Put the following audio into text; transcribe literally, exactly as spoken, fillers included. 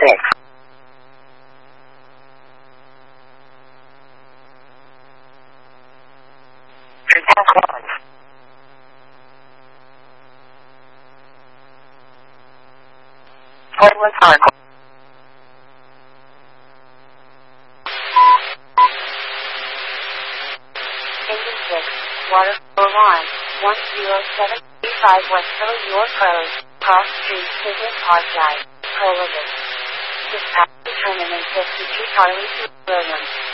six. Contact one. Portland Park. Engine six, water flow line, one zero seven three five West Hill, York Road, Cross Street, Business Park Drive, Prohibited. Dispatch determinant fifty-two Charlie Williams.